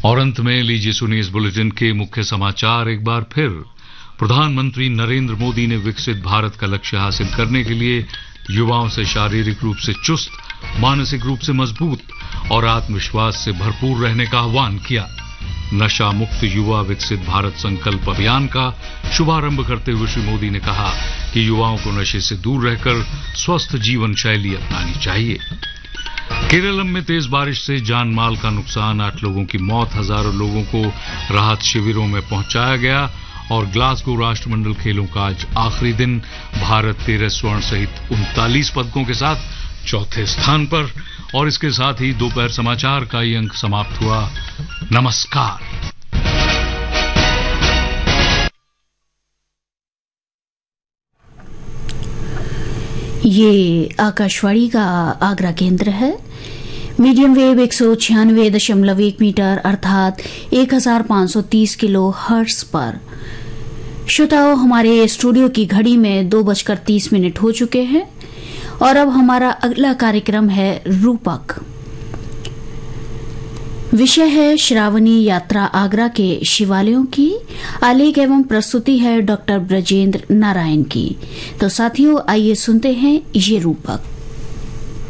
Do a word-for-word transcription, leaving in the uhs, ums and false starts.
और अंत में लीजिए सुनिए इस बुलेटिन के मुख्य समाचार एक बार फिर। प्रधानमंत्री नरेंद्र मोदी ने विकसित भारत का लक्ष्य हासिल करने के लिए युवाओं से शारीरिक रूप से चुस्त, मानसिक रूप से मजबूत और आत्मविश्वास से भरपूर रहने का आह्वान किया। नशा मुक्त युवा विकसित भारत संकल्प अभियान का शुभारंभ करते हुए श्री मोदी ने कहा कि युवाओं को नशे से दूर रहकर स्वस्थ जीवन शैली अपनानी चाहिए। केरलम में तेज बारिश से जान माल का नुकसान, आठ लोगों की मौत, हजारों लोगों को राहत शिविरों में पहुंचाया गया। और ग्लासगो राष्ट्रमंडल खेलों का आज आखिरी दिन, भारत तेरह स्वर्ण सहित उनतालीस पदकों के साथ चौथे स्थान पर। और इसके साथ ही दोपहर समाचार का ये अंक समाप्त हुआ। नमस्कार। ये आकाशवाणी का आगरा केंद्र है। मीडियम वेव एक सौ छियानवे दशमलव एक मीटर अर्थात एक हजार पांच सौ तीस किलो हर्ट्ज पर। श्रोताओं, हमारे स्टूडियो की घड़ी में दो बजकर तीस मिनट हो चुके हैं और अब हमारा अगला कार्यक्रम है रूपक। विषय है श्रावणी यात्रा आगरा के शिवालयों की। आलेख एवं प्रस्तुति है डॉक्टर ब्रजेंद्र नारायण की। तो साथियों, आइए सुनते हैं ये रूपक।